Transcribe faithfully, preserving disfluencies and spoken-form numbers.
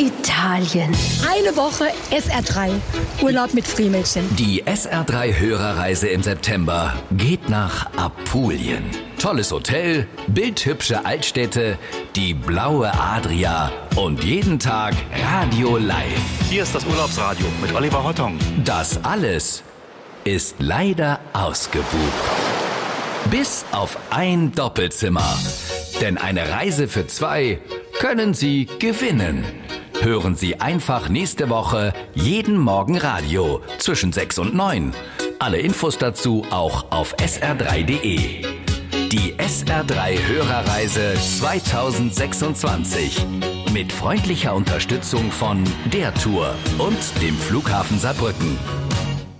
Italien. Eine Woche S R drei. Urlaub mit Friemelchen. Die S R drei Hörerreise im September geht nach Apulien. Tolles Hotel, bildhübsche Altstädte, die blaue Adria und jeden Tag Radio live. Hier ist das Urlaubsradio mit Oliver Hottong. Das alles ist leider ausgebucht. Bis auf ein Doppelzimmer. Denn eine Reise für zwei können Sie gewinnen. Hören Sie einfach nächste Woche jeden Morgen Radio zwischen sechs und neun. Alle Infos dazu auch auf s r drei punkt d e. Die S R drei Hörerreise zweitausendsechsundzwanzig. Mit freundlicher Unterstützung von der Tour und dem Flughafen Saarbrücken.